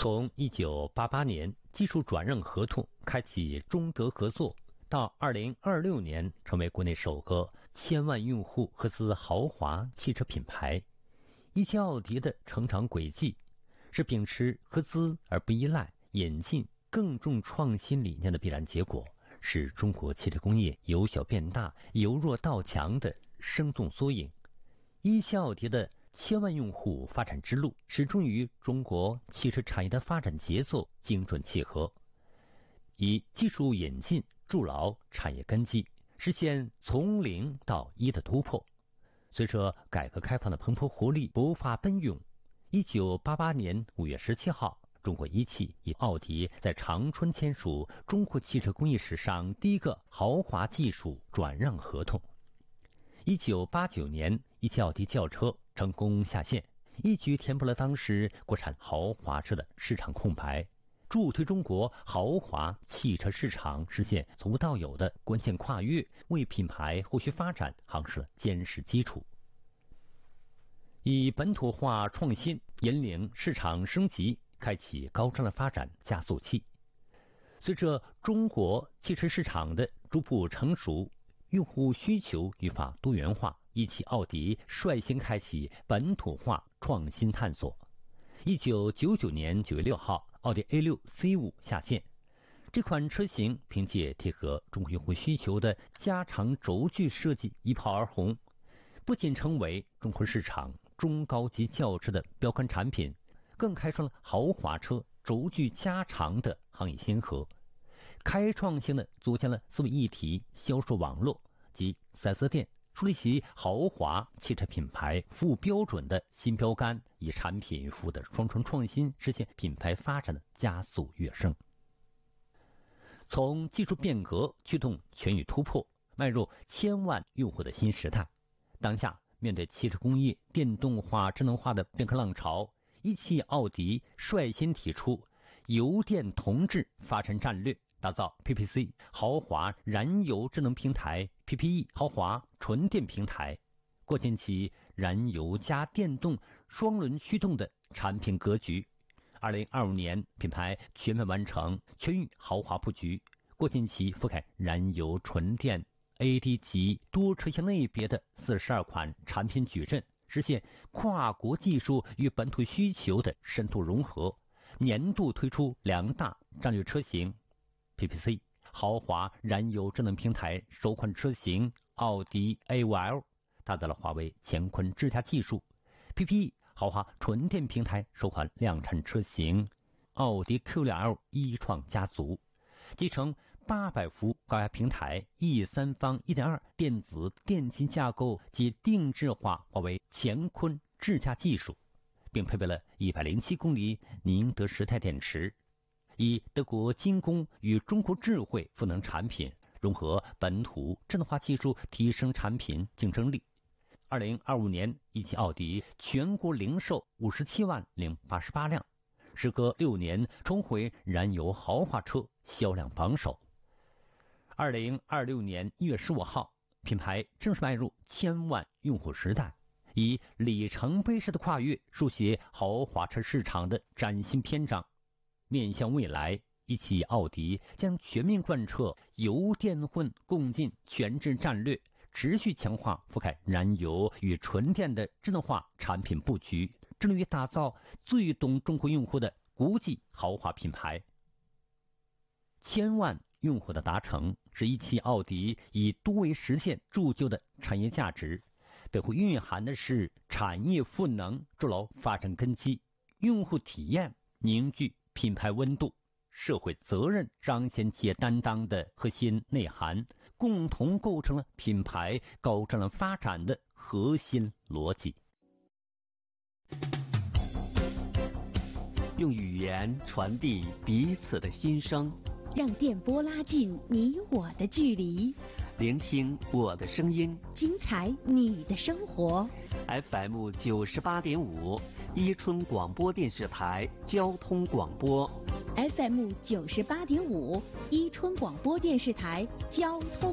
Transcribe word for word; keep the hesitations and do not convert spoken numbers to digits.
从一九八八年技术转让合同开启中德合作，到二零二六年成为国内首个千万用户合资豪华汽车品牌，一汽奥迪的成长轨迹是秉持合资而不依赖、引进更重创新理念的必然结果，是中国汽车工业由小变大、由弱到强的生动缩影。一汽奥迪的千万用户发展之路始终与中国汽车产业的发展节奏精准契合，以技术引进筑牢产业根基，实现从零到一的突破。随着改革开放的蓬勃活力勃发奔涌，一九八八年五月十七号，中国一汽与奥迪在长春签署中国汽车工业史上第一个豪华技术转让合同。一九八九年，一汽奥迪轿车成功下线，一举填补了当时国产豪华车的市场空白，助推中国豪华汽车市场实现从无到有的关键跨越，为品牌后续发展夯实了坚实基础。以本土化创新引领市场升级，开启高质量发展加速器。随着中国汽车市场的逐步成熟，用户需求愈发多元化，一汽奥迪率先开启本土化创新探索。一九九九年九月六号，奥迪 A 六 C 五 下线。这款车型凭借贴合中国用户需求的加长轴距设计一炮而红，不仅成为中国市场中高级轿车的标杆产品，更开创了豪华车轴距加长的行业先河，开创性的组建了四位一体销售网络及 四 S 店，树立起豪华汽车品牌服务标准的新标杆，以产品服务的双重创新实现品牌发展的加速跃升。从技术变革驱动全域突破，迈入千万用户的新时代。当下面对汽车工业电动化、智能化的变革浪潮，一汽奥迪率先提出油电同质发展战略，打造 P P C 豪华燃油智能平台、P P E 豪华纯电平台，构建起燃油加电动双轮驱动的产品格局。二零二五年，品牌全面完成全域豪华布局，构建起覆盖燃油、纯电、A D 级多车型类别的四十二款产品矩阵，实现跨国技术与本土需求的深度融合。年度推出两大战略车型 P P C 豪华燃油智能平台首款车型奥迪 A 五 L， 搭载了华为乾坤智驾技术。 P P E 豪华纯电平台首款量产车型奥迪 Q 六 L 一创家族，集成八百伏高压平台 E 三方 一点二 电子电气架构及定制化华为乾坤智驾技术，并配备了一百零七公里宁德时代电池，以德国精工与中国智慧赋能产品，融合本土智能化技术，提升产品竞争力。二零二五年，一汽奥迪全国零售五十七万零八十八辆，时隔六年重回燃油豪华车销量榜首。二零二六年一月十五号，品牌正式迈入千万用户时代，以里程碑式的跨越，书写豪华车市场的崭新篇章。面向未来，一汽奥迪将全面贯彻油电混共进全质战略，持续强化覆盖燃油与纯电的智能化产品布局，致力于打造最懂中国用户的国际豪华品牌。千万用户的达成，是一汽奥迪以多维实现铸就的产业价值，背后蕴含的是产业赋能筑牢发展根基，用户体验凝聚品牌温度，社会责任彰显企业担当的核心内涵，共同构成了品牌高质量发展的核心逻辑。 用语言传递彼此的心声， 让电波拉近你我的距离， 聆听我的声音， 精彩你的生活。 F M 九十八点五，伊春广播电视台交通广播。 F M 九十八点五，伊春广播电视台交通。